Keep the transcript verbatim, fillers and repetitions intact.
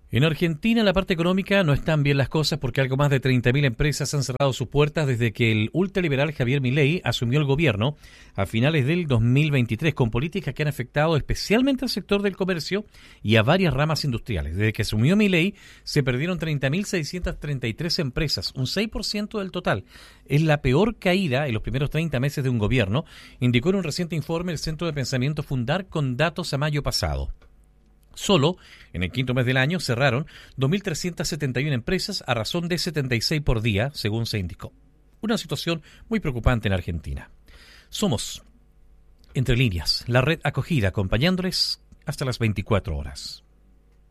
En Argentina, en la parte económica, no están bien las cosas porque algo más de treinta mil empresas han cerrado sus puertas desde que el ultraliberal Javier Milei asumió el gobierno a finales del dos mil veintitrés, con políticas que han afectado especialmente al sector del comercio y a varias ramas industriales. Desde que asumió Milei, se perdieron treinta mil seiscientas treinta y tres empresas, un seis por ciento del total. Es la peor caída en los primeros treinta meses de un gobierno, indicó en un reciente informe el Centro de Pensamiento Fundar con datos a mayo pasado. Solo en el quinto mes del año cerraron dos mil trescientas setenta y una empresas a razón de setenta y seis por día, según se indicó. Una situación muy preocupante en Argentina. Somos Entre Líneas, la red acogida, acompañándoles hasta las veinticuatro horas.